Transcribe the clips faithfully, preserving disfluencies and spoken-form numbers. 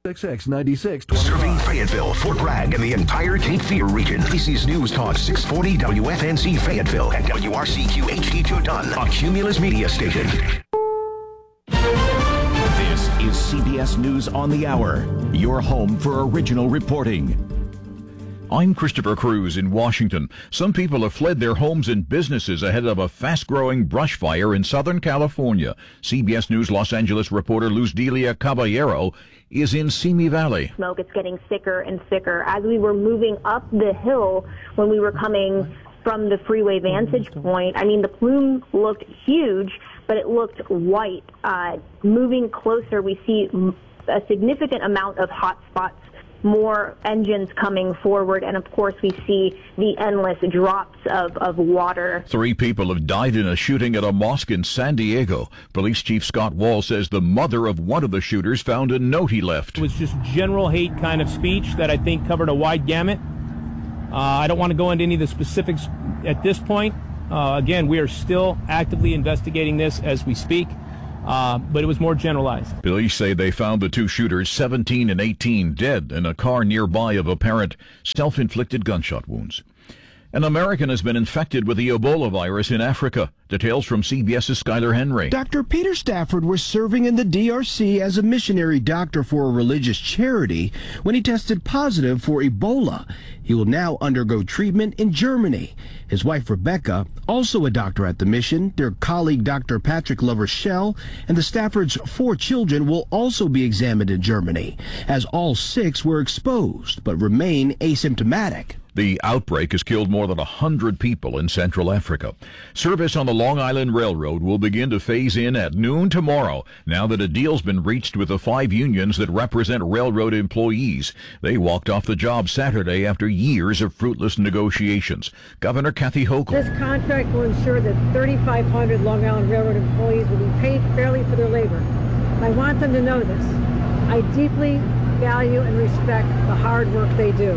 X X ninety-six. Serving Fayetteville, Fort Bragg, and the entire Cape Fear region. A C's News Talk six forty W F N C Fayetteville and W R C Q H D two Dunn, a Cumulus Media station. This is C B S News on the Hour, your home for original reporting. I'm Christopher Cruz in Washington. Some people have fled their homes and businesses ahead of a fast-growing brush fire in Southern California. C B S News Los Angeles reporter Luz Delia Caballero is in Simi Valley. Smoke, it's getting thicker and thicker. As we were moving up the hill when we were coming from the freeway vantage point, I mean, the plume looked huge, but it looked white. Uh, moving closer, we see a significant amount of hot spots, more engines coming forward, and of course we see the endless drops of, of water. Three people have died in a shooting at a mosque in San Diego. Police Chief Scott Wall says the mother of one of the shooters found a note he left. It was just general hate kind of speech that I think covered a wide gamut. Uh, I don't want to go into any of the specifics at this point. Uh, again, we are still actively investigating this as we speak. Uh, but it was more generalized. Police say they found the two shooters, seventeen and eighteen, dead in a car nearby of apparent self-inflicted gunshot wounds. An American has been infected with the Ebola virus in Africa. Details from CBS's Skylar Henry. Doctor Peter Stafford was serving in the D R C as a missionary doctor for a religious charity when he tested positive for Ebola. He will now undergo treatment in Germany. His wife, Rebecca, also a doctor at the mission, their colleague, Doctor Patrick Larochelle, and the Stafford's four children will also be examined in Germany, as all six were exposed but remain asymptomatic. The outbreak has killed more than one hundred people in Central Africa. Service on the Long Island Railroad will begin to phase in at noon tomorrow, now that a deal's been reached with the five unions that represent railroad employees. They walked off the job Saturday after years of fruitless negotiations. Governor Kathy Hochul. This contract will ensure that thirty-five hundred Long Island Railroad employees will be paid fairly for their labor. I want them to know this. I deeply value and respect the hard work they do.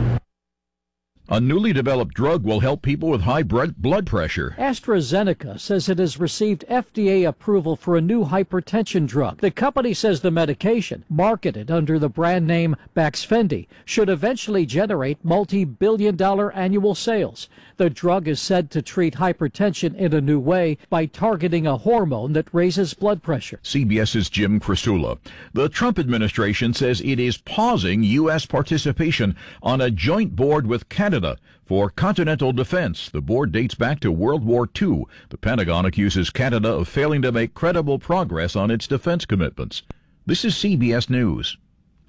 A newly developed drug will help people with high blood pressure. AstraZeneca says it has received F D A approval for a new hypertension drug. The company says the medication, marketed under the brand name Baxfendy, should eventually generate multi-billion dollar annual sales. The drug is said to treat hypertension in a new way by targeting a hormone that raises blood pressure. CBS's Jim Krasula. The Trump administration says it is pausing U S participation on a joint board with Canada for continental defense. The board dates back to World War Two. The Pentagon accuses Canada of failing to make credible progress on its defense commitments. This is C B S News.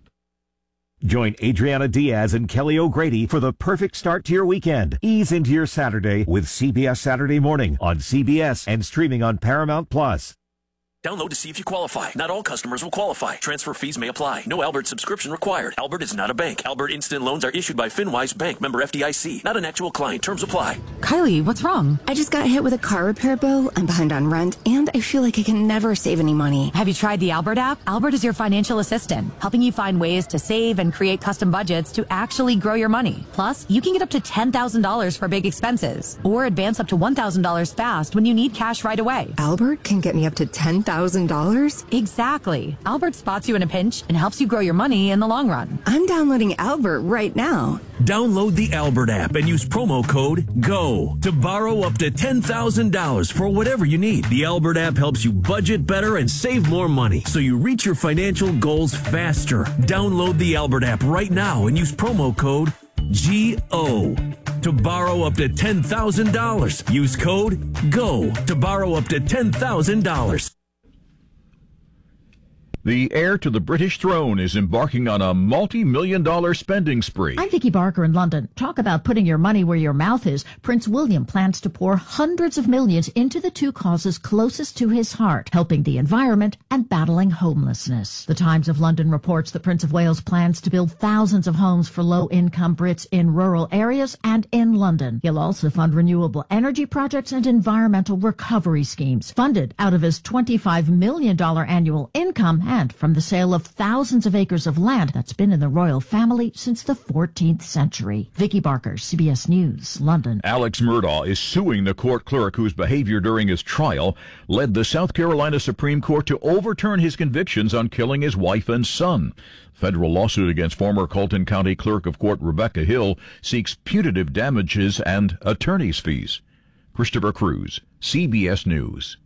Join Adriana Diaz and Kelly O'Grady for the perfect start to your weekend. Ease into your Saturday with C B S Saturday Morning on C B S and streaming on Paramount Plus. Download to see if you qualify. Not all customers will qualify. Transfer fees may apply. No Albert subscription required. Albert is not a bank. Albert Instant Loans are issued by FinWise Bank, member F D I C. Not an actual client. Terms apply. Kylie, what's wrong? I just got hit with a car repair bill. I'm behind on rent, and I feel like I can never save any money. Have you tried the Albert app? Albert is your financial assistant, helping you find ways to save and create custom budgets to actually grow your money. Plus, you can get up to ten thousand dollars for big expenses, or advance up to one thousand dollars fast when you need cash right away. Albert can get me up to ten thousand dollars? Exactly. Albert spots you in a pinch and helps you grow your money in the long run. I'm downloading Albert right now. Download the Albert app and use promo code GO to borrow up to ten thousand dollars for whatever you need. The Albert app helps you budget better and save more money so you reach your financial goals faster. Download the Albert app right now and use promo code G O to borrow up to ten thousand dollars. Use code GO to borrow up to ten thousand dollars. The heir to the British throne is embarking on a multi-million dollar spending spree. I'm Vicky Barker in London. Talk about putting your money where your mouth is. Prince William plans to pour hundreds of millions into the two causes closest to his heart, helping the environment and battling homelessness. The Times of London reports that Prince of Wales plans to build thousands of homes for low-income Brits in rural areas and in London. He'll also fund renewable energy projects and environmental recovery schemes, funded out of his twenty-five million dollars annual income rent from the sale of thousands of acres of land that's been in the royal family since the fourteenth century. Vicki Barker, C B S News, London. Alex Murdaugh is suing the court clerk whose behavior during his trial led the South Carolina Supreme Court to overturn his convictions on killing his wife and son. Federal lawsuit against former Colton County Clerk of Court Rebecca Hill seeks punitive damages and attorney's fees. Christopher Cruz, C B S News.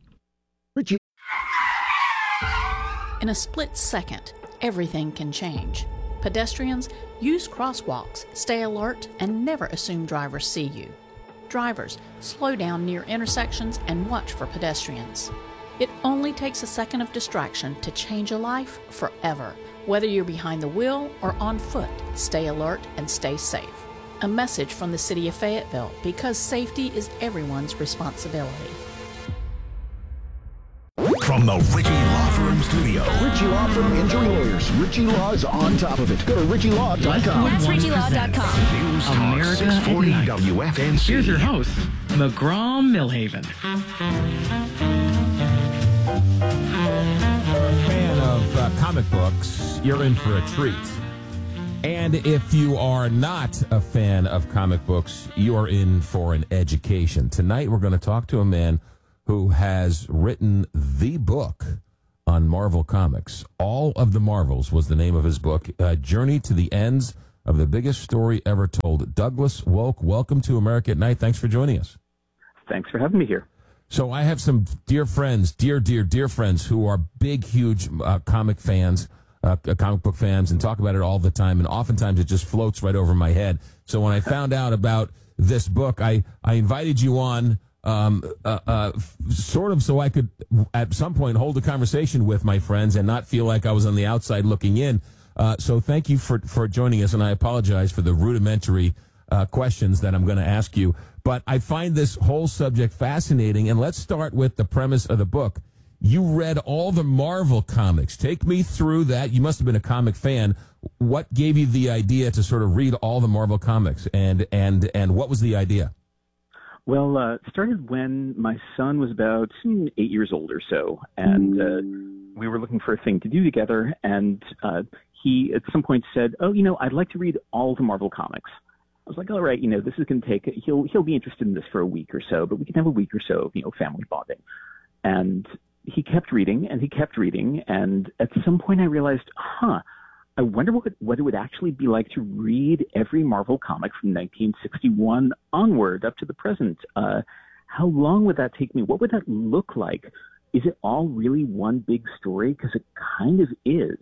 In a split second, everything can change. Pedestrians, use crosswalks, stay alert, and never assume drivers see you. Drivers, slow down near intersections and watch for pedestrians. It only takes a second of distraction to change a life forever. Whether you're behind the wheel or on foot, stay alert and stay safe. A message from the City of Fayetteville, because safety is everyone's responsibility. From the Ritchie Law Firm studio. Ritchie Law Firm injury lawyers. Ritchie Law's on top of it. Go to Ritchie Law dot com. That's Ritchie Law dot com. News Talk six forty W F N C. Here's your host, McGraw Millhaven. Fan of uh, comic books, you're in for a treat. And if you are not a fan of comic books, you are in for an education. Tonight we're going to talk to a man who has written the book on Marvel Comics. All of the Marvels was the name of his book, uh, Journey to the Ends of the Biggest Story Ever Told. Douglas Wolk, welcome to America at Night. Thanks for joining us. Thanks for having me here. So I have some dear friends, dear, dear, dear friends who are big, huge uh, comic fans, uh, comic book fans, and talk about it all the time, and oftentimes it just floats right over my head. So when I found out about this book, I, I invited you on Um, uh, uh, sort of so I could at some point hold a conversation with my friends and not feel like I was on the outside looking in. Uh, so thank you for, for joining us, and I apologize for the rudimentary uh, questions that I'm going to ask you. But I find this whole subject fascinating, and let's start with the premise of the book. You read all the Marvel comics. Take me through that. You must have been a comic fan. What gave you the idea to sort of read all the Marvel comics, and and and what was the idea? Well, uh, it started when my son was about hmm, eight years old or so, and uh, we were looking for a thing to do together, and uh, he at some point said, oh, you know, I'd like to read all the Marvel comics. I was like, all right, you know, this is going to take, he'll he'll be interested in this for a week or so, but we can have a week or so of, you know, family bonding. And he kept reading, and he kept reading, and at some point I realized, huh, I wonder what, what it would actually be like to read every Marvel comic from nineteen sixty-one onward up to the present. Uh, how long would that take me? What would that look like? Is it all really one big story? Because it kind of is.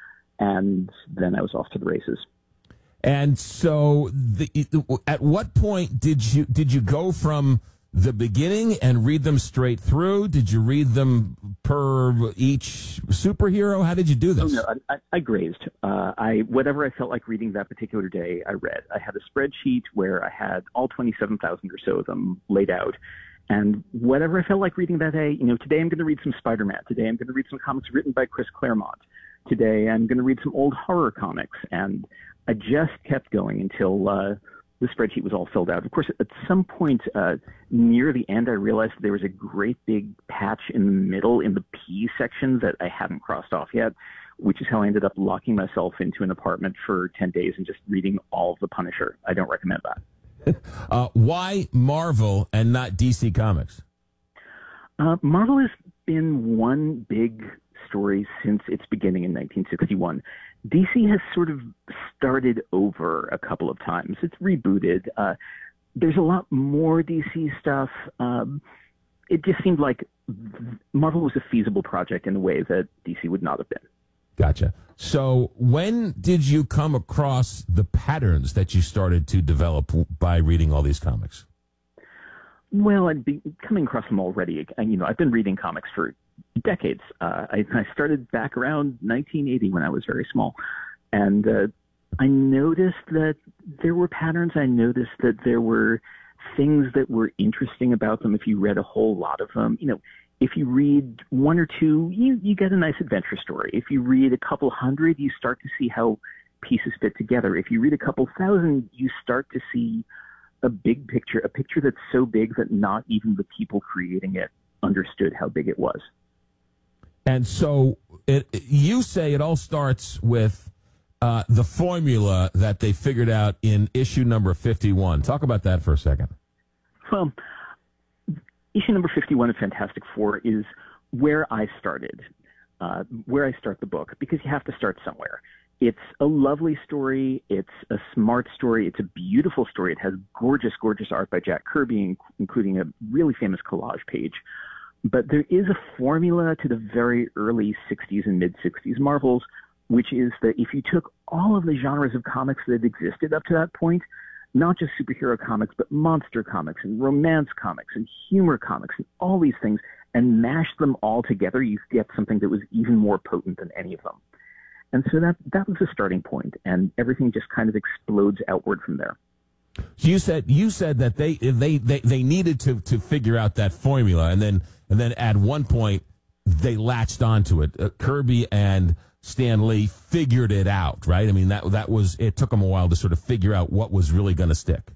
And then I was off to the races. And so the, at what point did you did you go from the beginning and read them straight through? Did you read them per each superhero? How did you do this? Oh, no, I, I grazed. Uh, I whatever I felt like reading that particular day, I read. I had a spreadsheet where I had all twenty-seven thousand or so of them laid out. And whatever I felt like reading that day, you know, today I'm going to read some Spider-Man. Today I'm going to read some comics written by Chris Claremont. Today I'm going to read some old horror comics. And I just kept going until uh, the spreadsheet was all filled out. Of course, at some point uh, near the end, I realized there was a great big patch in the middle in the P section that I hadn't crossed off yet, which is how I ended up locking myself into an apartment for ten days and just reading all of The Punisher. I don't recommend that. uh, why Marvel and not D C Comics? Uh, Marvel has been one big story since its beginning in nineteen sixty-one. D C has sort of started over a couple of times. It's rebooted. Uh, there's a lot more D C stuff. Um, it just seemed like Marvel was a feasible project in a way that D C would not have been. Gotcha. So when did you come across the patterns that you started to develop by reading all these comics? Well, I'd be coming across them already. You know, I've been reading comics for decades. Uh, I, I started back around nineteen eighty when I was very small. And uh, I noticed that there were patterns. I noticed that there were things that were interesting about them if you read a whole lot of them. You know, if you read one or two, you, you get a nice adventure story. If you read a couple hundred, you start to see how pieces fit together. If you read a couple thousand, you start to see a big picture, a picture that's so big that not even the people creating it understood how big it was. And so it, you say it all starts with uh, the formula that they figured out in issue number fifty-one. Talk about that for a second. Well, issue number fifty-one of Fantastic Four is where I started, uh, where I start the book, because you have to start somewhere. It's a lovely story. It's a smart story. It's a beautiful story. It has gorgeous, gorgeous art by Jack Kirby, including a really famous collage page. But there is a formula to the very early sixties and mid-sixties Marvels, which is that if you took all of the genres of comics that had existed up to that point, not just superhero comics, but monster comics and romance comics and humor comics and all these things, and mashed them all together, you get something that was even more potent than any of them. And so that that was the starting point, and everything just kind of explodes outward from there. You said you said that they they they, they needed to, to figure out that formula, and then and then at one point they latched onto it. Uh, Kirby and Stan Lee figured it out, right? I mean, that that was it took them a while to sort of figure out what was really going to stick.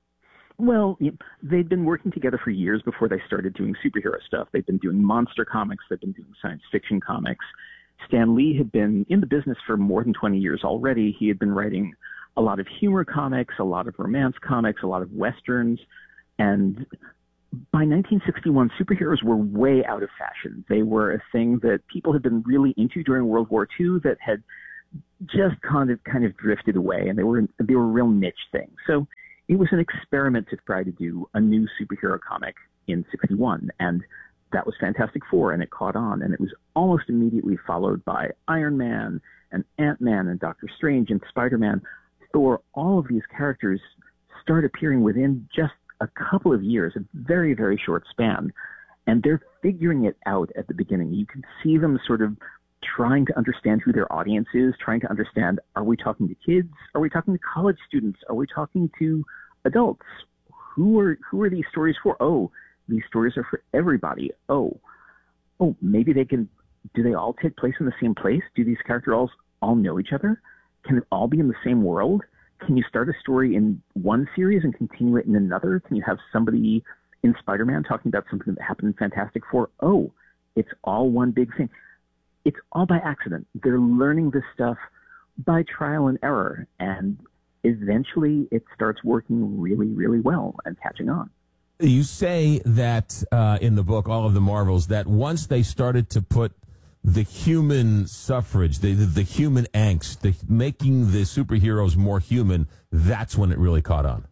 Well, they'd been working together for years before they started doing superhero stuff. They'd been doing monster comics. They'd been doing science fiction comics. Stan Lee had been in the business for more than twenty years already. He had been writing a lot of humor comics, a lot of romance comics, a lot of westerns. And by nineteen sixty-one, superheroes were way out of fashion. They were a thing that people had been really into during World War Two that had just kind of kind of drifted away, and they were they were a real niche thing. So it was an experiment to try to do a new superhero comic in sixty-one, and that was Fantastic Four, and it caught on, and it was almost immediately followed by Iron Man and Ant-Man and Doctor Strange and Spider-Man, Thor. All of these characters start appearing within just a couple of years, a very, very short span, and they're figuring it out at the beginning. You can see them sort of trying to understand who their audience is, trying to understand, are we talking to kids? Are we talking to college students? Are we talking to adults? Who are who are these stories for? Oh, these stories are for everybody. Oh, oh, maybe they can, do they all take place in the same place? Do these characters all, all know each other? Can it all be in the same world? Can you start a story in one series and continue it in another? Can you have somebody in Spider-Man talking about something that happened in Fantastic Four? Oh, it's all one big thing. It's all by accident. They're learning this stuff by trial and error, and eventually it starts working really, really well and catching on. You say that uh, in the book, All of the Marvels, that once they started to put the human suffrage, the, the, the human angst, the, making the superheroes more human, that's when it really caught on.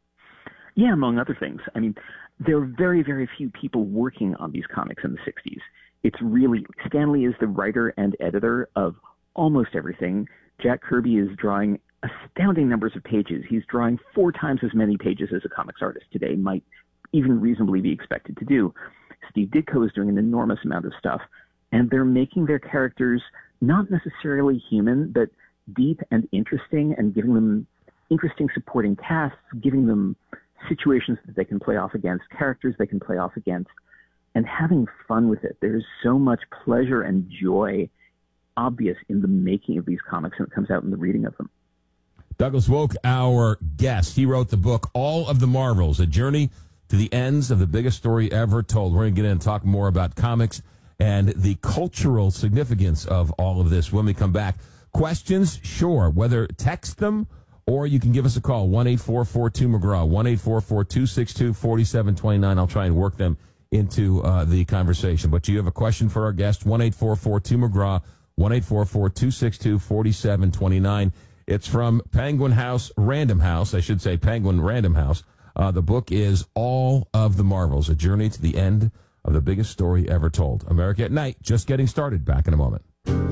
Yeah, among other things. I mean, there are very, very few people working on these comics in the sixties. It's really, Stan Lee is the writer and editor of almost everything. Jack Kirby is drawing astounding numbers of pages. He's drawing four times as many pages as a comics artist today might even reasonably be expected to do. Steve Ditko is doing an enormous amount of stuff, and they're making their characters not necessarily human, but deep and interesting, and giving them interesting supporting casts, giving them situations that they can play off against, characters they can play off against, and having fun with it. There's so much pleasure and joy obvious in the making of these comics, and it comes out in the reading of them. Douglas Woke, our guest, he wrote the book All of the Marvels, A Journey to the Ends of the Biggest Story Ever Told. We're going to get in and talk more about comics and the cultural significance of all of this when we come back. Questions? Sure. Whether text them or you can give us a call, one eight four four two McGraw, one eight four four two six two four seven two nine. I'll try and work them into uh, the conversation. But you have a question for our guest, one eight four four two McGraw, one eight four four two six two four seven two nine. It's from Penguin House, Random House, I should say Penguin Random House. Uh, the book is All of the Marvels, A Journey to the End of the Biggest Story Ever Told. America at Night, just getting started. Back in a moment.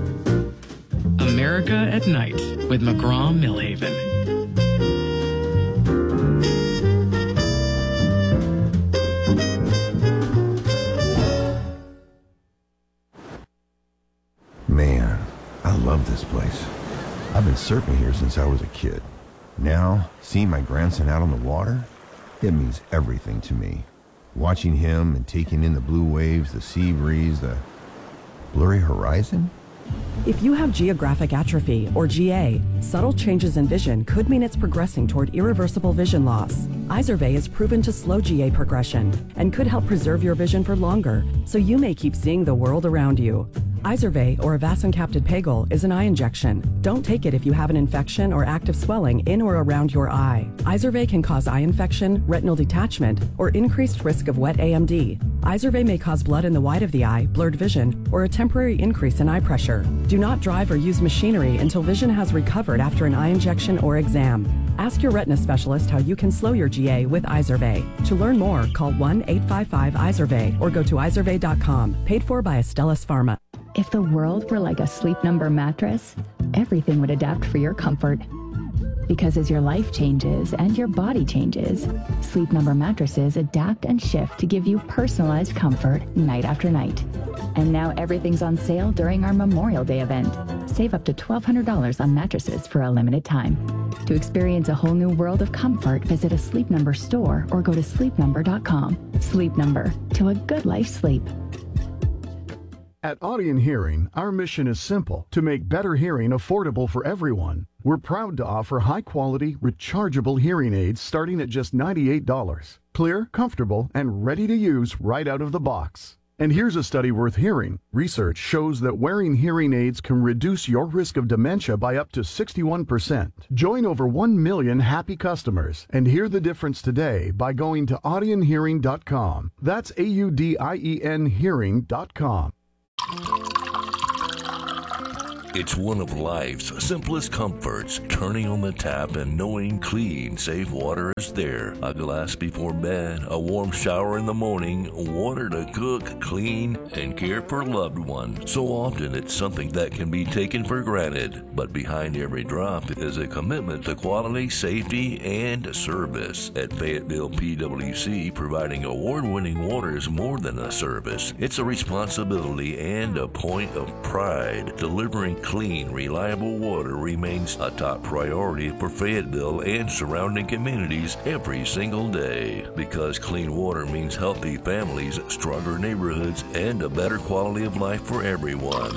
America at Night with McGraw Millhaven. Man, I love this place. I've been surfing here since I was a kid. Now, seeing my grandson out on the water, it means everything to me. Watching him and taking in the blue waves, the sea breeze, the blurry horizon. If you have geographic atrophy, or G A, subtle changes in vision could mean it's progressing toward irreversible vision loss. Izervay is proven to slow G A progression and could help preserve your vision for longer, so you may keep seeing the world around you. Izervay, or Avastin-capted Pagel, is an eye injection. Don't take it if you have an infection or active swelling in or around your eye. Izervay can cause eye infection, retinal detachment, or increased risk of wet A M D. Izervay may cause blood in the white of the eye, blurred vision, or a temporary increase in eye pressure. Do not drive or use machinery until vision has recovered after an eye injection or exam. Ask your retina specialist how you can slow your G A with Izervay. To learn more, call one eight five five Izervay or go to izervay dot com. Paid for by Astellas Pharma. If the world were like a Sleep Number mattress, everything would adapt for your comfort. Because as your life changes and your body changes, Sleep Number mattresses adapt and shift to give you personalized comfort night after night. And now everything's on sale during our Memorial Day event. Save up to twelve hundred dollars on mattresses for a limited time. To experience a whole new world of comfort, visit a Sleep Number store or go to sleep number dot com. Sleep Number, to a good life sleep. At Audion Hearing, our mission is simple: to make better hearing affordable for everyone. We're proud to offer high-quality, rechargeable hearing aids starting at just ninety-eight dollars. Clear, comfortable, and ready to use right out of the box. And here's a study worth hearing. Research shows that wearing hearing aids can reduce your risk of dementia by up to sixty-one percent. Join over one million happy customers and hear the difference today by going to audion hearing dot com. That's A U D I E N hearing dot com. It's one of life's simplest comforts, turning on the tap and knowing clean, safe water is there. A glass before bed, a warm shower in the morning, water to cook, clean, and care for loved ones. So often it's something that can be taken for granted, but behind every drop is a commitment to quality, safety, and service. At Fayetteville P W C, providing award-winning water is more than a service. It's a responsibility and a point of pride. Delivering clean, reliable water remains a top priority for Fayetteville and surrounding communities every single day. Because clean water means healthy families, stronger neighborhoods, and a better quality of life for everyone.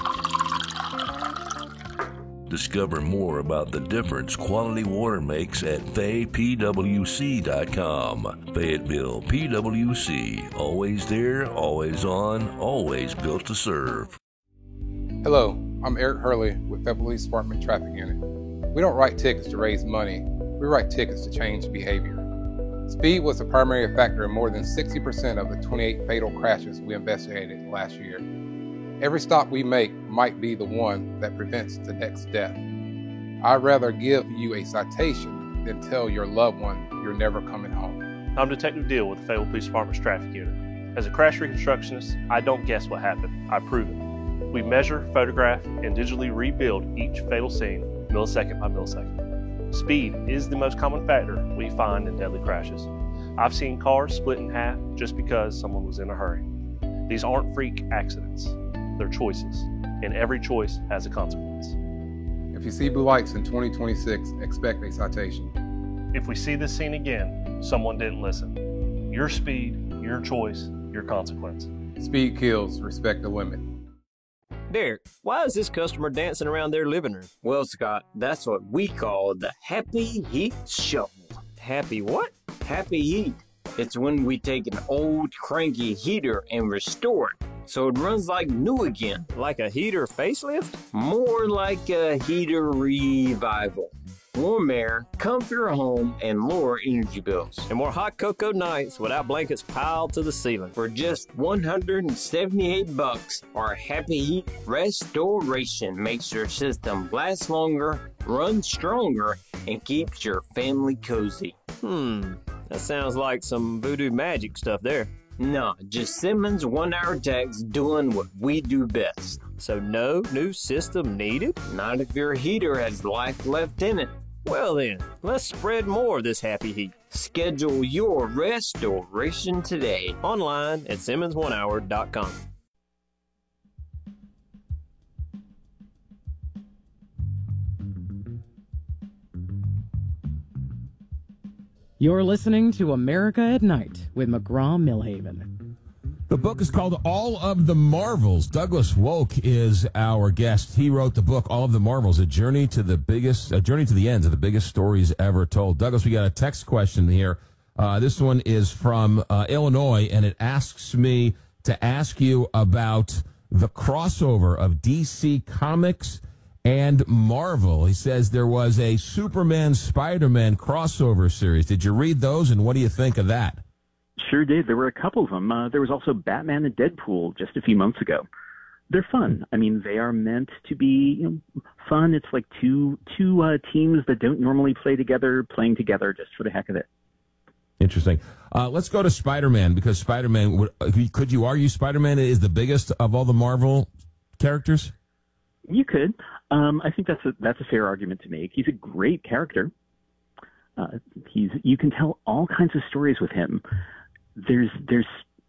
Discover more about the difference quality water makes at fay p w c dot com. Fayetteville P W C. Always there, always on, always built to serve. Hello, I'm Eric Hurley with Fayetteville Police Department Traffic Unit. We don't write tickets to raise money. We write tickets to change behavior. Speed was a primary factor in more than sixty percent of the twenty-eight fatal crashes we investigated last year. Every stop we make might be the one that prevents the next death. I'd rather give you a citation than tell your loved one you're never coming home. I'm Detective Deal with the Fayetteville Police Department's Traffic Unit. As a crash reconstructionist, I don't guess what happened, I prove it. We measure, photograph, and digitally rebuild each fatal scene millisecond by millisecond. Speed is the most common factor we find in deadly crashes. I've seen cars split in half just because someone was in a hurry. These aren't freak accidents. They're choices, and every choice has a consequence. If you see blue lights in twenty twenty-six, expect a citation. If we see this scene again, someone didn't listen. Your speed, your choice, your consequence. Speed kills, respect the limit. Derek, why is this customer dancing around their living room? Well, Scott, that's what we call the Happy Heat Shuffle. Happy what? Happy Heat. It's when we take an old cranky heater and restore it so it runs like new again. Like a heater facelift? More like a heater revival. Warm air, comfier home, and lower energy bills. And more hot cocoa nights without blankets piled to the ceiling. For just one hundred seventy-eight bucks, our Happy Heat Restoration makes your system last longer, run stronger, and keeps your family cozy. Hmm, that sounds like some voodoo magic stuff there. No, just Simmons one-hour techs doing what we do best. So no new system needed? Not if your heater has life left in it. Well then, let's spread more of this happy heat. Schedule your restoration today. Online at simmons one hour dot com. You're listening to America at Night with McGraw-Millhaven. The book is called All of the Marvels. Douglas Wolk is our guest. He wrote the book All of the Marvels, a journey to the biggest, a journey to the ends of the biggest stories ever told. Douglas, we got a text question here. Uh, this one is from uh, Illinois, and it asks me to ask you about the crossover of D C Comics and Marvel. He says there was a Superman Spider-Man crossover series. Did you read those, and what do you think of that? Sure did. There were a couple of them. Uh, there was also Batman and Deadpool just a few months ago. They're fun. I mean, they are meant to be, you know, fun. It's like two two uh, teams that don't normally play together, playing together just for the heck of it. Interesting. Uh, let's go to Spider-Man, because Spider-Man, would, could you argue Spider-Man is the biggest of all the Marvel characters? You could. Um, I think that's a that's a fair argument to make. He's a great character. Uh, he's you can tell all kinds of stories with him. There's there's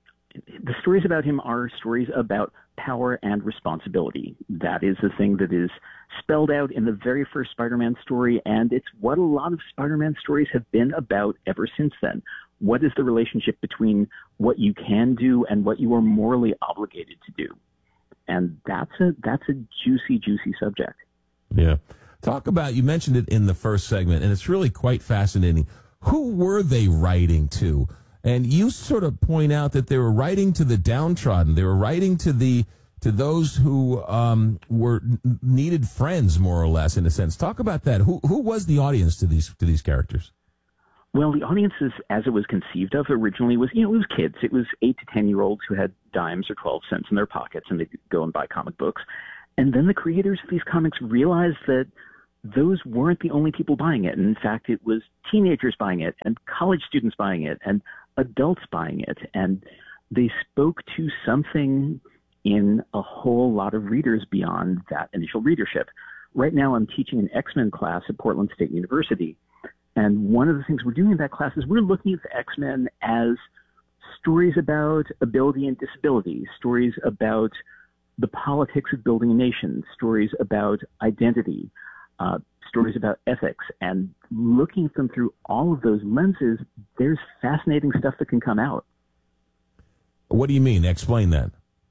the stories about him are stories about power and responsibility. That is the thing that is spelled out in the very first Spider-Man story, and it's what a lot of Spider-Man stories have been about ever since then. What is the relationship between what you can do and what you are morally obligated to do? And that's a that's a juicy, juicy subject. Yeah. Talk about, you mentioned it in the first segment, and it's really quite fascinating. Who were they writing to? And you sort of point out that they were writing to the downtrodden. They were writing to the to those who um, were needed friends, more or less, in a sense. Talk about that. Who who was the audience to these to these characters? Well, the audiences, as it was conceived of originally, was you know it was kids. It was eight to ten year olds who had dimes or twelve cents in their pockets, and they could go and buy comic books. And then the creators of these comics realized that those weren't the only people buying it. And in fact, it was teenagers buying it, and college students buying it, and adults buying it. And they spoke to something in a whole lot of readers beyond that initial readership. Right now, I'm teaching an X-Men class at Portland State University. And one of the things we're doing in that class is we're looking at the X-Men as stories about ability and disability, stories about the politics of building a nation, stories about identity, uh, stories about ethics, and looking at them through all of those lenses, there's fascinating stuff that can come out. What do you mean? Explain that.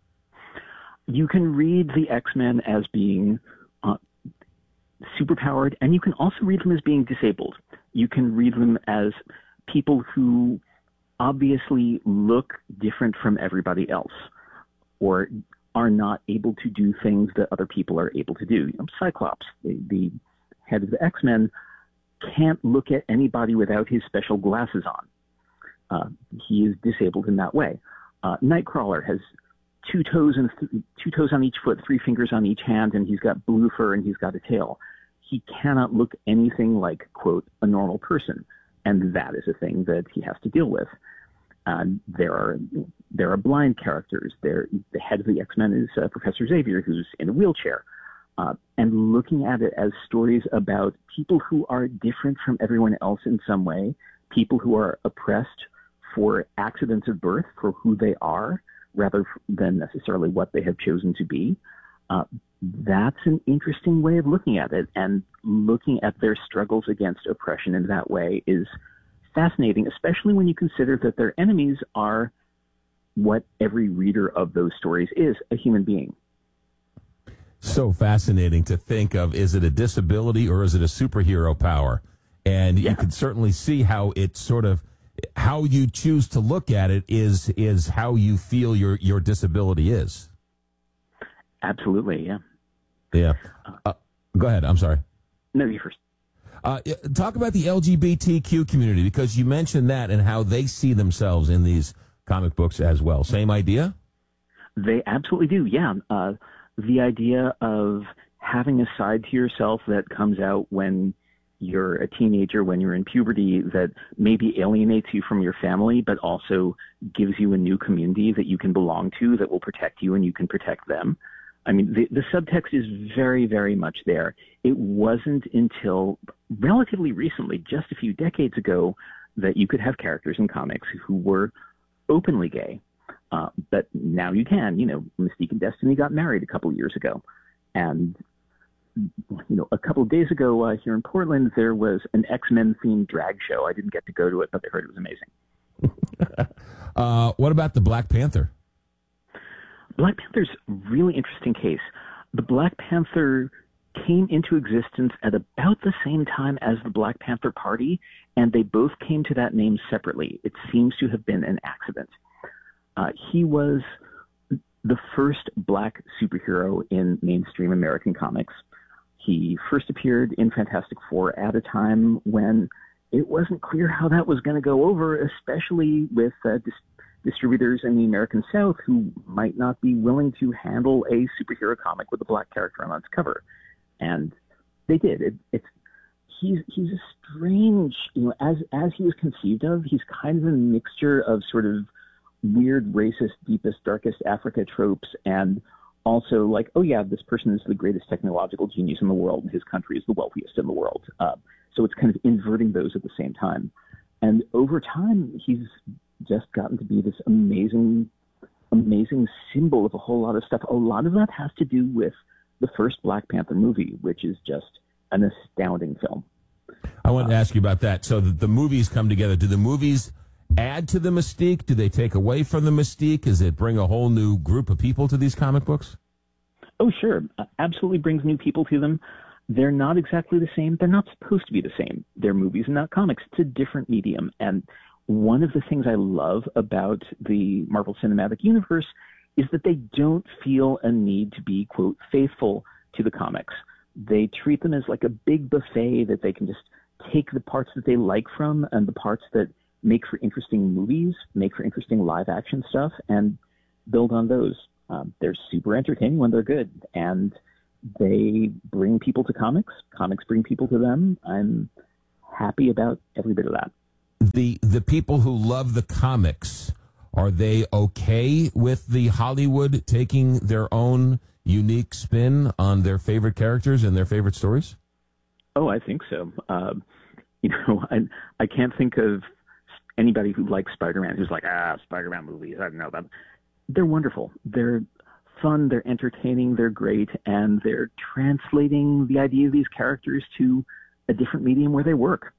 You can read the X-Men as being uh, superpowered, and you can also read them as being disabled. You can read them as people who obviously look different from everybody else, or are not able to do things that other people are able to do. You know, Cyclops, the, the head of the X-Men, can't look at anybody without his special glasses on. Uh, he is disabled in that way. Uh, Nightcrawler has two toes and th- two toes on each foot, three fingers on each hand, and he's got blue fur and he's got a tail. He cannot look anything like, quote, a normal person, and that is a thing that he has to deal with. Uh, there are there are blind characters. There, the head of the X-Men is uh, Professor Xavier, who's in a wheelchair. Uh, and looking at it as stories about people who are different from everyone else in some way, people who are oppressed for accidents of birth, for who they are, rather than necessarily what they have chosen to be. Uh, that's an interesting way of looking at it, and looking at their struggles against oppression in that way is fascinating, especially when you consider that their enemies are what every reader of those stories is, a human being. So fascinating to think of, is it a disability or is it a superhero power? And yeah. You can certainly see how it sort of, how you choose to look at it is is how you feel your, your disability is. Absolutely, yeah. Yeah. Uh, go ahead, I'm sorry. No, you first. Uh, talk about the L G B T Q community, because you mentioned that and how they see themselves in these comic books as well. Same idea? They absolutely do, yeah. Uh, the idea of having a side to yourself that comes out when you're a teenager, when you're in puberty, that maybe alienates you from your family, but also gives you a new community that you can belong to, that will protect you and you can protect them. I mean, the, the subtext is very, very much there. It wasn't until relatively recently, just a few decades ago, that you could have characters in comics who were openly gay. Uh, but now you can. You know, Mystique and Destiny got married a couple years ago. And, you know, a couple of days ago uh, here in Portland, there was an X-Men themed drag show. I didn't get to go to it, but I heard it was amazing. uh, what about the Black Panther? Black Panther's a really interesting case. The Black Panther came into existence at about the same time as the Black Panther Party, and they both came to that name separately. It seems to have been an accident. Uh, he was the first black superhero in mainstream American comics. He first appeared in Fantastic Four at a time when it wasn't clear how that was going to go over, especially with uh, dis- distributors in the American South who might not be willing to handle a superhero comic with a black character on its cover. And they did. It, it's he's he's a strange, you know, as as he was conceived of, he's kind of a mixture of sort of weird, racist, deepest, darkest Africa tropes, and also like, oh yeah, this person is the greatest technological genius in the world, and his country is the wealthiest in the world. Uh, so it's kind of inverting those at the same time. And over time, he's just gotten to be this amazing, amazing symbol of a whole lot of stuff. A lot of that has to do with the first Black Panther movie, which is just an astounding film. I wanted to ask you about that. So the, the movies come together. Do the movies add to the mystique? Do they take away from the mystique? Does it bring a whole new group of people to these comic books? Oh, sure. Uh, absolutely brings new people to them. They're not exactly the same. They're not supposed to be the same. They're movies and not comics. It's a different medium. And one of the things I love about the Marvel Cinematic Universe is that they don't feel a need to be, quote, faithful to the comics. They treat them as like a big buffet that they can just take the parts that they like from and the parts that make for interesting movies, make for interesting live action stuff, and build on those. Um, they're super entertaining when they're good, and they bring people to comics. Comics bring people to them. I'm happy about every bit of that. The the people who love the comics, are they okay with the Hollywood taking their own unique spin on their favorite characters and their favorite stories? Oh, I think so. Uh, you know, I I can't think of anybody who likes Spider-Man who's like, ah, Spider-Man movies, I don't know about them. They're wonderful. They're fun, they're entertaining, they're great, and they're translating the idea of these characters to a different medium where they work.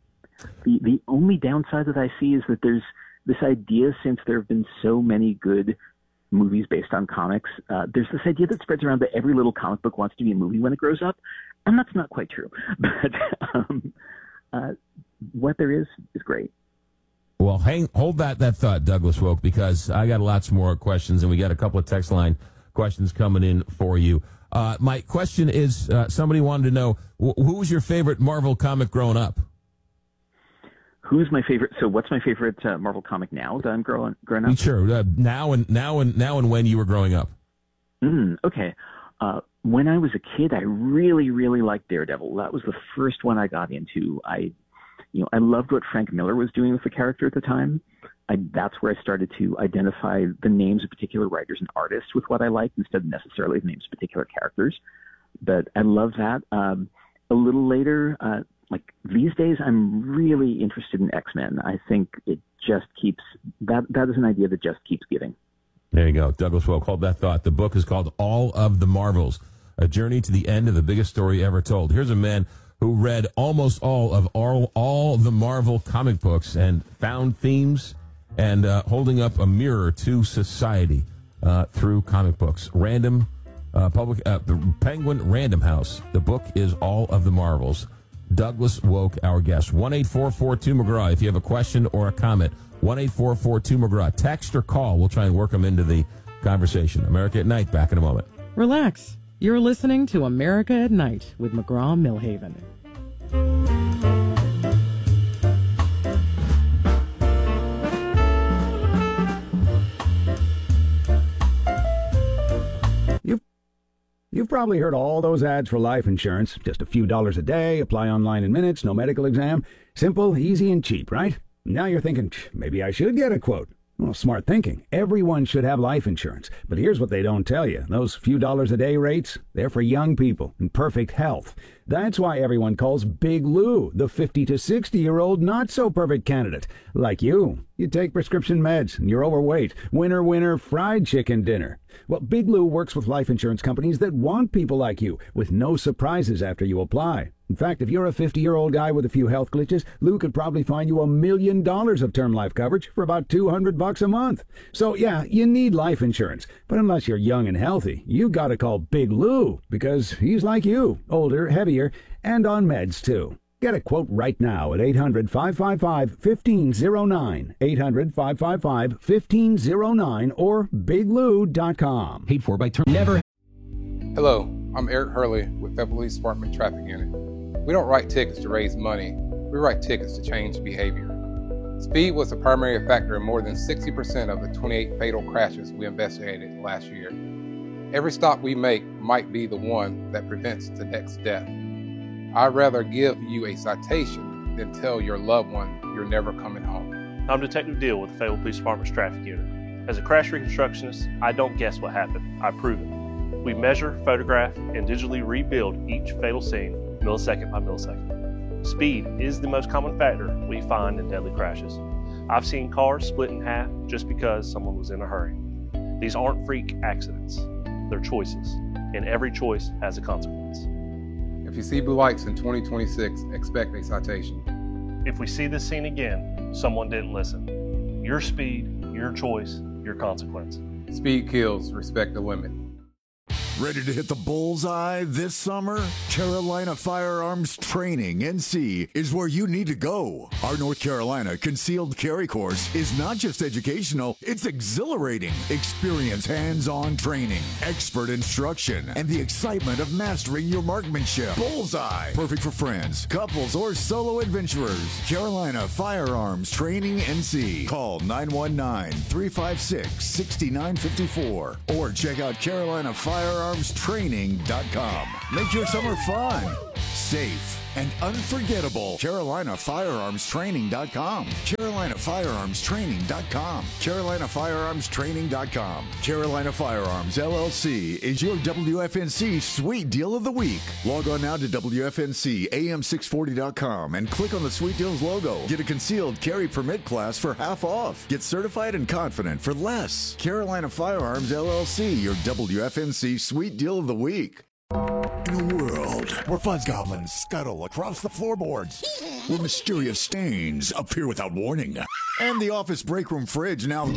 The the only downside that I see is that there's this idea, since there have been so many good movies based on comics, uh, there's this idea that spreads around that every little comic book wants to be a movie when it grows up, and that's not quite true. But um, uh, what there is is great. Well, hang, hold that, that thought, Douglas Woke, because I got lots more questions, and we got a couple of text line questions coming in for you. Uh, my question is, uh, somebody wanted to know, wh- who was your favorite Marvel comic growing up? Who's my favorite? So what's my favorite uh, Marvel comic now that I'm growing, growing up? Sure. Uh, now and now and now and when you were growing up. Mm, okay. Uh, when I was a kid, I really, really liked Daredevil. That was the first one I got into. I, you know, I loved what Frank Miller was doing with the character at the time. I, that's where I started to identify the names of particular writers and artists with what I liked instead of necessarily the names of particular characters. But I love that. Um, a little later, uh, like these days, I'm really interested in X-Men. I think it just keeps, that that is an idea that just keeps giving. There you go. Douglas Woke, hold that thought. The book is called All of the Marvels, A Journey to the End of the Biggest Story Ever Told. Here's a man who read almost all of all, all the Marvel comic books and found themes and uh, holding up a mirror to society uh, through comic books. Random, uh, public, uh, the Penguin Random House. The book is All of the Marvels. Douglas Woke, our guest. one eight four four two McGraw if you have a question or a comment. one eight four four two McGraw. Text or call. We'll try and work them into the conversation. America at Night, back in a moment. Relax. You're listening to America at Night with McGraw-Milhaven. You've, you've probably heard all those ads for life insurance. Just a few dollars a day, apply online in minutes, no medical exam. Simple, easy, and cheap, right? Now you're thinking, maybe I should get a quote. Well, smart thinking. Everyone should have life insurance. But here's what they don't tell you. Those few dollars a day rates, they're for young people in perfect health. That's why everyone calls Big Lou the fifty to sixty-year-old not-so-perfect candidate. Like you. You take prescription meds, and you're overweight. Winner, winner, fried chicken dinner. Well, Big Lou works with life insurance companies that want people like you, with no surprises after you apply. In fact, if you're a fifty-year-old guy with a few health glitches, Lou could probably find you a million dollars of term life coverage for about two hundred bucks a month. So yeah, you need life insurance. But unless you're young and healthy, you gotta call Big Lou, because he's like you, older, heavier, and on meds too. Get a quote right now at eight hundred, five five five, one five zero nine, eight hundred, five five five, one five zero nine, or big lou dot com. Paid for by term. Never. Hello, I'm Eric Hurley with Federal Police Department Traffic Unit. We don't write tickets to raise money. We write tickets to change behavior. Speed was the primary factor in more than sixty percent of the twenty-eight fatal crashes we investigated last year. Every stop we make might be the one that prevents the next death. I'd rather give you a citation than tell your loved one you're never coming home. I'm Detective Deal with the Fayetteville Police Department's Traffic Unit. As a crash reconstructionist, I don't guess what happened, I prove it. We measure, photograph, and digitally rebuild each fatal scene millisecond by millisecond. Speed is the most common factor we find in deadly crashes. I've seen cars split in half just because someone was in a hurry. These aren't freak accidents, they're choices, and every choice has a consequence. If you see blue lights in twenty twenty-six, expect a citation. If we see this scene again, someone didn't listen. Your speed, your choice, your consequence. Speed kills, respect the limit. Ready to hit the bullseye this summer? Carolina Firearms Training, N C, is where you need to go. Our North Carolina Concealed Carry course is not just educational, it's exhilarating. Experience hands-on training, expert instruction, and the excitement of mastering your marksmanship. Bullseye, perfect for friends, couples, or solo adventurers. Carolina Firearms Training, N C. Call nine one nine, three five six, six nine five four or check out Carolina Firearms Training dot com. Make your summer fun, safe, and unforgettable. Carolina Firearms Training dot com. Carolina Firearms Training dot com. Carolina Firearms Training dot com. Carolina Firearms, L L C is your W F N C Sweet Deal of the Week. Log on now to W F N C A M six forty dot com and click on the Sweet Deals logo. Get a concealed carry permit class for half off. Get certified and confident for less. Carolina Firearms, L L C, your W F N C Sweet Deal of the Week. In a world where fuzz goblins scuttle across the floorboards, where mysterious stains appear without warning, and the office break room fridge now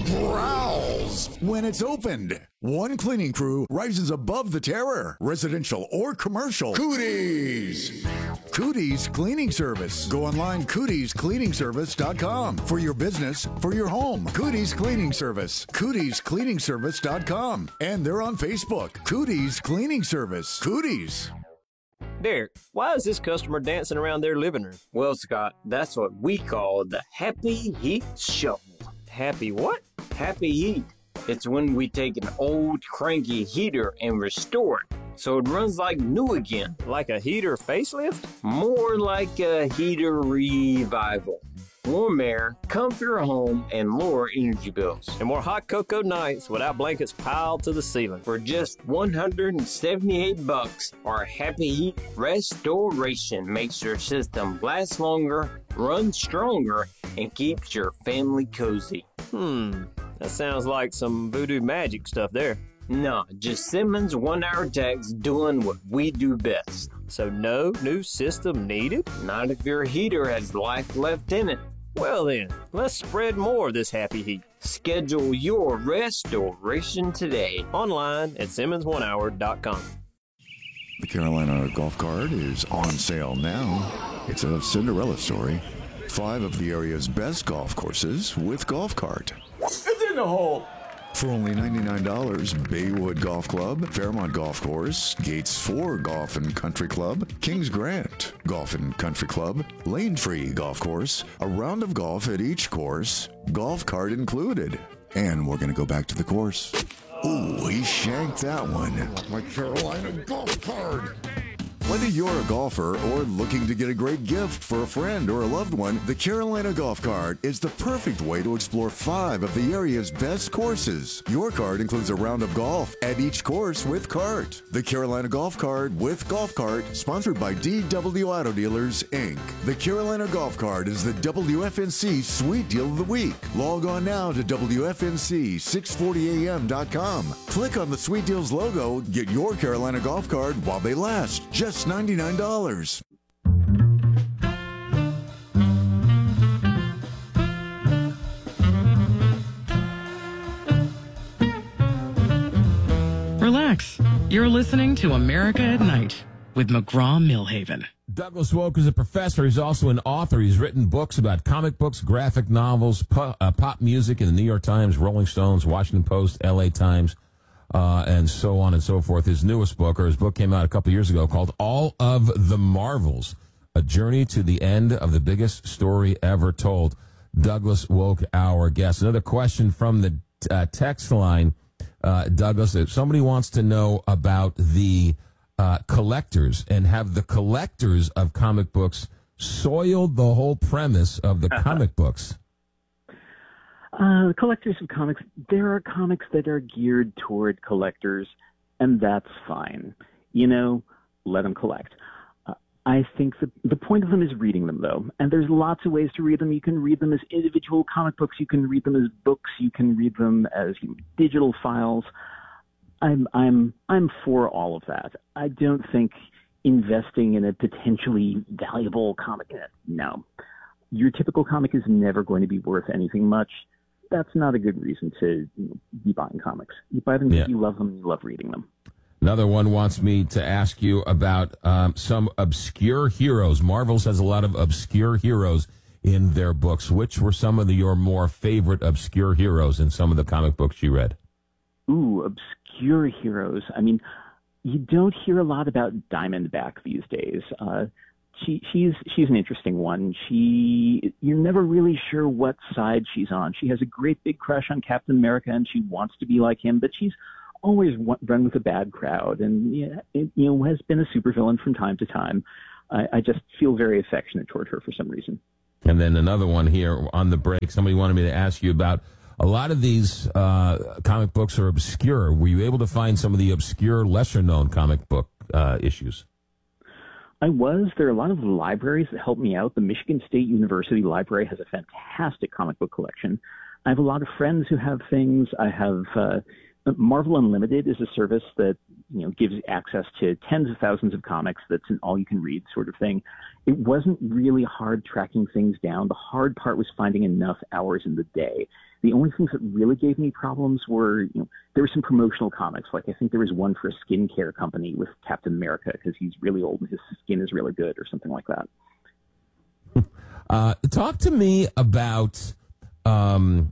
growls when it's opened, one cleaning crew rises above the terror, residential or commercial. Cooties! Cooties Cleaning Service. Go online, cooties cleaning service dot com. For your business, for your home. Cooties Cleaning Service. cooties cleaning service dot com. And they're on Facebook. Cooties Cleaning Service. Cooties. Derek, why is this customer dancing around their living room? Well, Scott, that's what we call the Happy Heat Shuffle. Happy what? Happy Heat. It's when we take an old cranky heater and restore it so it runs like new again. Like a heater facelift? More like a heater revival. Warm air, comfier home, and lower energy bills. And more hot cocoa nights without blankets piled to the ceiling. For just one hundred seventy-eight bucks, our Happy Heat Restoration makes your system last longer, run stronger, and keeps your family cozy. Hmm, that sounds like some voodoo magic stuff there. Nah, just Simmons one-hour techs doing what we do best. So no new system needed? Not if your heater has life left in it. Well then, let's spread more of this Happy Heat. Schedule your restoration today. Online at Simmons one hour dot com. The Carolina Golf Cart is on sale now. It's a Cinderella story. Five of the area's best golf courses with Golf Cart. It's in the hole! For only ninety-nine dollars, Baywood Golf Club, Fairmont Golf Course, Gates four Golf and Country Club, Kings Grant Golf and Country Club, Lane Tree Golf Course, a round of golf at each course, golf cart included. And we're going to go back to the course. Ooh, he shanked that one. My Carolina Golf Cart! Whether you're a golfer or looking to get a great gift for a friend or a loved one, the Carolina Golf Cart is the perfect way to explore five of the area's best courses. Your cart includes a round of golf at each course with cart. The Carolina Golf Cart with Golf Cart, sponsored by D W Auto Dealers, Incorporated. The Carolina Golf Cart is the W F N C Sweet Deal of the Week. Log on now to W F N C six forty A M dot com. Click on the Sweet Deals logo, get your Carolina Golf Cart while they last. Just ninety-nine dollars. Relax. You're listening to America at Night with McGraw-Millhaven. Douglas Woke is a professor. He's also an author. He's written books about comic books, graphic novels, po- uh, pop music in the New York Times, Rolling Stones, Washington Post, L A Times, uh, and so on and so forth. His newest book, or his book came out a couple years ago, called All of the Marvels, A Journey to the End of the Biggest Story Ever Told. Douglas Woke, our guest. Another question from the uh, text line, uh, Douglas. If somebody wants to know about the uh, collectors, and have the collectors of comic books soiled the whole premise of the comic books? Uh, collectors of comics, there are comics that are geared toward collectors, and that's fine. You know, let them collect. Uh, I think the, the point of them is reading them, though, and there's lots of ways to read them. You can read them as individual comic books. You can read them as books. You can read them as you know, digital files. I'm I'm I'm for all of that. I don't think investing in a potentially valuable comic, no. Your typical comic is never going to be worth anything much. That's not a good reason to you know, be buying comics. You buy them because Yeah. you love them, you love reading them. Another one wants me to ask you about um, some obscure heroes. Marvel's has a lot of obscure heroes in their books. Which were some of the, your more favorite obscure heroes in some of the comic books you read? Ooh, obscure heroes. I mean, you don't hear a lot about Diamondback these days. Uh, she, she's she's an interesting one. She you're never really sure what side she's on. She has a great big crush on Captain America, and she wants to be like him, but she's always run with a bad crowd, and yeah, it, you know has been a supervillain from time to time. I, I just feel very affectionate toward her for some reason. And then another one here on the break. Somebody wanted me to ask you about a lot of these uh, comic books are obscure. Were you able to find some of the obscure, lesser-known comic book uh, issues? I was. There are a lot of libraries that help me out. The Michigan State University Library has a fantastic comic book collection. I have a lot of friends who have things. I have uh, Marvel Unlimited is a service that you know gives access to tens of thousands of comics. That's an all-you-can-read sort of thing. It wasn't really hard tracking things down. The hard part was finding enough hours in the day. The only things that really gave me problems were, you know, there were some promotional comics. Like I think there was one for a skincare company with Captain America because he's really old and his skin is really good or something like that. Uh, talk to me about um,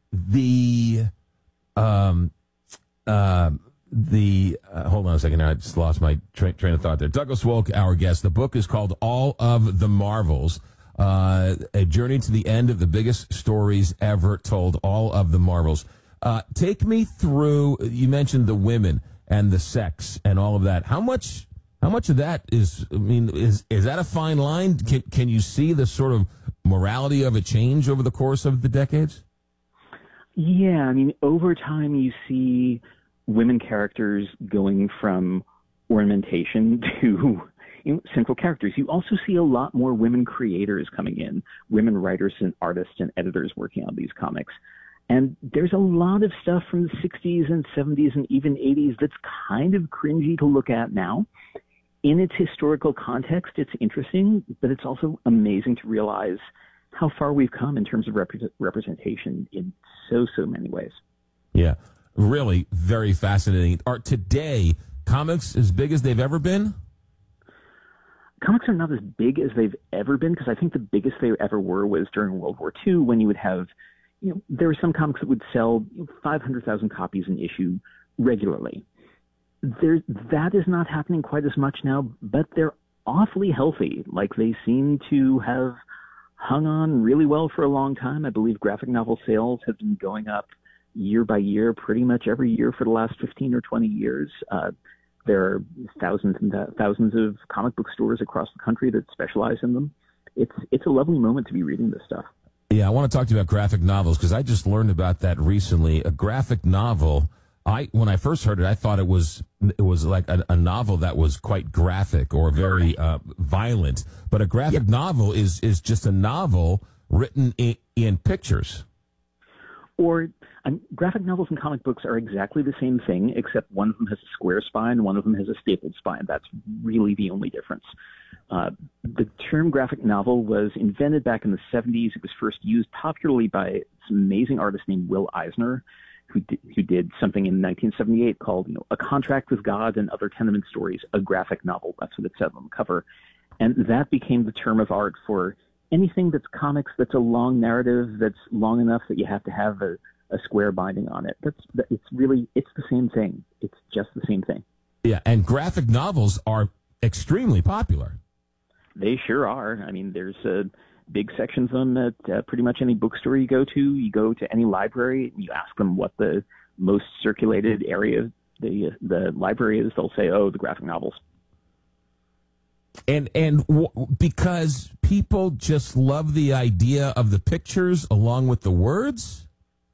the um, uh, the. Uh, hold on a second. I just lost my tra- train of thought there. Douglas Woke, our guest. The book is called All of the Marvels. Uh, a journey to the end of the biggest stories ever told, all of the Marvels. Uh, take me through, you mentioned the women and the sex and all of that. How much, how much of that is, I mean, is, is that a fine line? Can, can you see the sort of morality of it change over the course of the decades? Yeah, I mean, over time you see women characters going from ornamentation to you know, central characters. You also see a lot more women creators coming in, women writers and artists and editors working on these comics. And there's a lot of stuff from the sixties and seventies and even eighties that's kind of cringy to look at now. In its historical context, it's interesting, but it's also amazing to realize how far we've come in terms of rep- representation in so, so many ways. Yeah, really very fascinating. Are today comics as big as they've ever been? Comics are not as big as they've ever been because I think the biggest they ever were was during World War Two when you would have, you know, there were some comics that would sell you know, five hundred thousand copies an issue regularly. There, that is not happening quite as much now, but they're awfully healthy. Like they seem to have hung on really well for a long time. I believe graphic novel sales have been going up year by year, pretty much every year for the last fifteen or twenty years. Uh, There are thousands and th- thousands of comic book stores across the country that specialize in them. It's it's a lovely moment to be reading this stuff. Yeah, I want to talk to you about graphic novels because I just learned about that recently. A graphic novel, I when I first heard it, I thought it was it was like a, a novel that was quite graphic or very uh, violent. But a graphic yeah. novel is is just a novel written in, in pictures. Or um, graphic novels and comic books are exactly the same thing, except one of them has a square spine, one of them has a stapled spine. That's really the only difference. Uh, the term graphic novel was invented back in the seventies. It was first used popularly by this amazing artist named Will Eisner, who did, who did something in nineteen seventy-eight called, you know, A Contract with God and Other Tenement Stories, a graphic novel. That's what it said on the cover. And that became the term of art for anything that's comics, that's a long narrative, that's long enough that you have to have a, a square binding on it. That's, it's really, it's the same thing. It's just the same thing. Yeah, and graphic novels are extremely popular. They sure are. I mean, there's uh, big sections of them at uh, pretty much any bookstore you go to. You go to any library, you ask them what the most circulated area of the, the library is, they'll say, oh, the graphic novels. And and w- because people just love the idea of the pictures along with the words?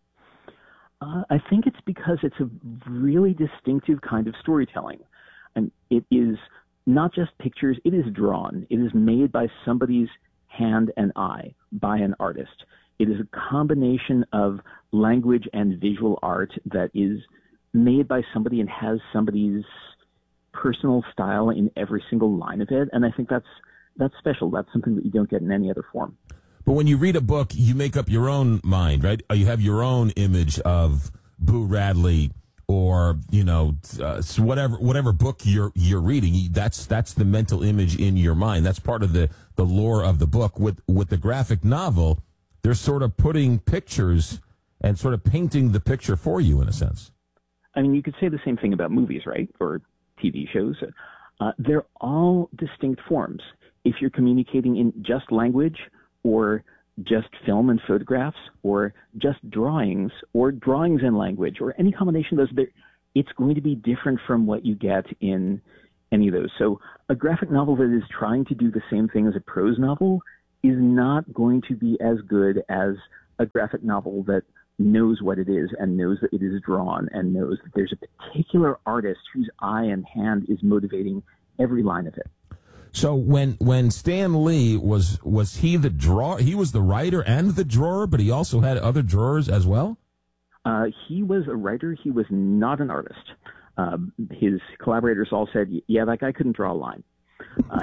Uh, I think it's because it's a really distinctive kind of storytelling. And it is not just pictures, it is drawn. It is made by somebody's hand and eye, by an artist. It is a combination of language and visual art that is made by somebody and has somebody's personal style in every single line of it, and I think that's that's special. That's something that you don't get in any other form. But when you read a book, you make up your own mind, right? You have your own image of Boo Radley, or you know, uh, whatever whatever book you're you're reading. That's that's the mental image in your mind. That's part of the the lore of the book. With with the graphic novel, they're sort of putting pictures and sort of painting the picture for you in a sense. I mean, you could say the same thing about movies, right? Or T V shows. Uh, they're all distinct forms. If you're communicating in just language, or just film and photographs, or just drawings, or drawings and language, or any combination of those, it's going to be different from what you get in any of those. So a graphic novel that is trying to do the same thing as a prose novel is not going to be as good as a graphic novel that knows what it is and knows that it is drawn and knows that there's a particular artist whose eye and hand is motivating every line of it. So when when Stan Lee was was he the draw he was the writer and the drawer, but he also had other drawers as well? Uh, he was a writer. He was not an artist. Uh, his collaborators all said, yeah, that guy couldn't draw a line. Uh,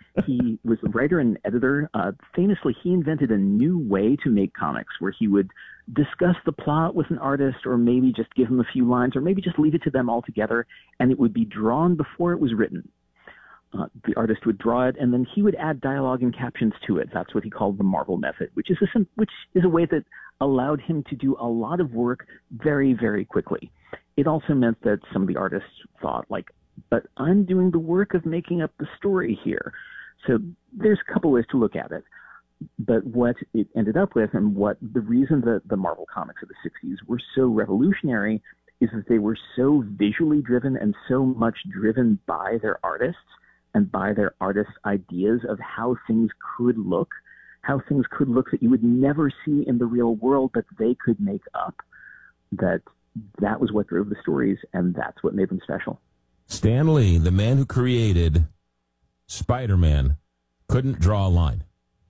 he was a writer and editor. Uh, famously, he invented a new way to make comics where he would discuss the plot with an artist, or maybe just give them a few lines, or maybe just leave it to them altogether, and it would be drawn before it was written. Uh, the artist would draw it, and then he would add dialogue and captions to it. That's what he called the Marvel method, which is a, which is a way that allowed him to do a lot of work very, very quickly. It also meant that some of the artists thought, like, but I'm doing the work of making up the story here. So there's a couple ways to look at it. But what it ended up with, and what the reason that the Marvel comics of the sixties were so revolutionary, is that they were so visually driven and so much driven by their artists and by their artists' ideas of how things could look, how things could look that you would never see in the real world, but they could make up. That that was what drove the stories, and that's what made them special. Stan Lee, the man who created Spider-Man, couldn't draw a line.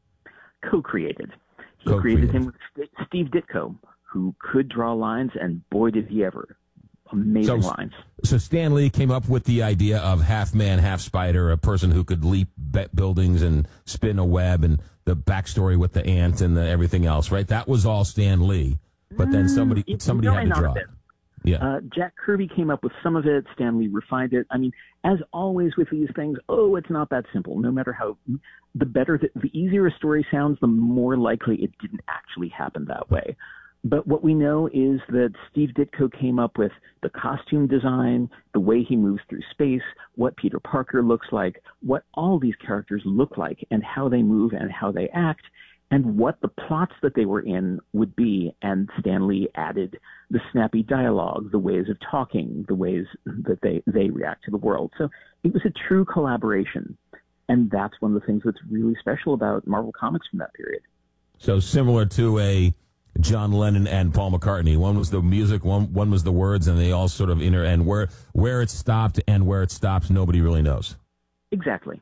Co-created. He Co-created. created him with St- Steve Ditko, who could draw lines, and boy, did he ever. Amazing so, lines. So Stan Lee came up with the idea of half man, half spider, a person who could leap buildings and spin a web, and the backstory with the ant and the everything else, right? That was all Stan Lee. But then somebody Mm, somebody no, had to not draw a it. bit. Yeah. Uh, Jack Kirby came up with some of it. Stan Lee refined it. I mean, as always with these things, oh, it's not that simple. No matter how, the better, the, the easier a story sounds, the more likely it didn't actually happen that way. But what we know is that Steve Ditko came up with the costume design, the way he moves through space, what Peter Parker looks like, what all these characters look like, and how they move and how they act, and what the plots that they were in would be. And Stan Lee added the snappy dialogue, the ways of talking, the ways that they, they react to the world. So it was a true collaboration. And that's one of the things that's really special about Marvel Comics from that period. So similar to a John Lennon and Paul McCartney. One was the music, one one was the words, and they all sort of inter. And where where it stopped and where it stops, nobody really knows. Exactly.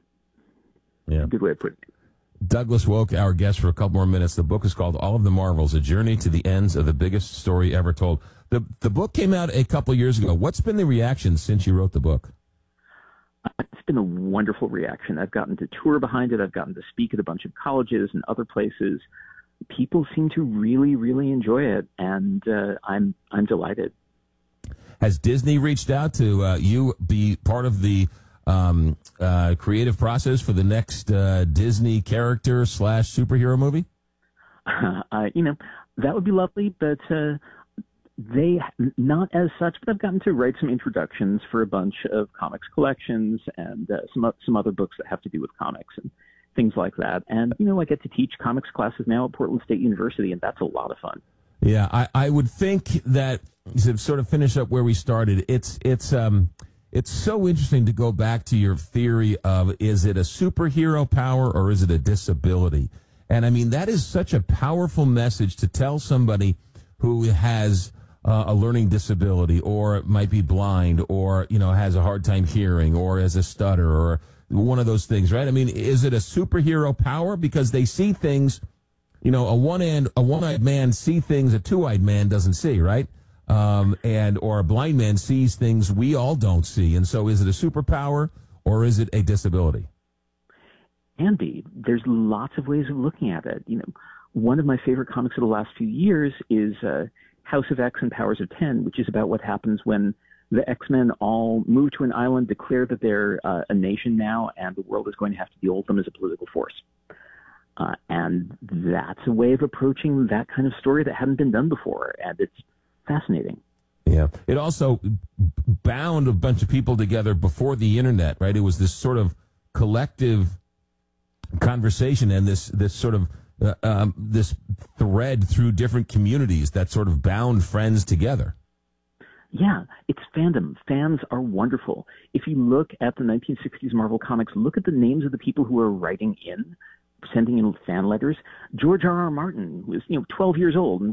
Yeah. Good way of putting it. Douglas Woke, our guest for a couple more minutes. The book is called All of the Marvels, A Journey to the Ends of the Biggest Story Ever Told. The the book came out a couple years ago. What's been the reaction since you wrote the book? It's been a wonderful reaction. I've gotten to tour behind it. I've gotten to speak at a bunch of colleges and other places. people seem to really, really enjoy it, and uh, I'm I'm delighted. Has Disney reached out to uh, you be part of the um, uh, creative process for the next uh, Disney character slash superhero movie? Uh, you know, that would be lovely, but uh, they not as such. But I've gotten to write some introductions for a bunch of comics collections and uh, some some other books that have to do with comics and things like that. And you know, I get to teach comics classes now at Portland State University, and that's a lot of fun. Yeah, I, I would think that to sort of finish up where we started, it's it's um it's so interesting to go back to your theory of, is it a superhero power or is it a disability? And I mean, that is such a powerful message to tell somebody who has uh, a learning disability, or might be blind, or, you know, has a hard time hearing, or has a stutter, or one of those things, right? I mean, is it a superhero power? Because they see things, you know, a one-eyed, a one-eyed man see things a two-eyed man doesn't see, right? Um, and or a blind man sees things we all don't see. And so is it a superpower or is it a disability? Andy, there's lots of ways of looking at it. You know, one of my favorite comics of the last few years is uh, House of X and Powers of Ten, which is about what happens when the X-Men all move to an island, declare that they're uh, a nation now, and the world is going to have to deal with them as a political force. Uh, and that's a way of approaching that kind of story that hadn't been done before, and it's fascinating. Yeah. It also bound a bunch of people together before the internet, right? It was this sort of collective conversation and this this sort of uh, um, this thread through different communities that sort of bound friends together. Yeah, it's fandom. Fans are wonderful. If you look at the nineteen sixties Marvel Comics, look at the names of the people who are writing in, sending in fan letters. George R. R. Martin was, you know, twelve years old and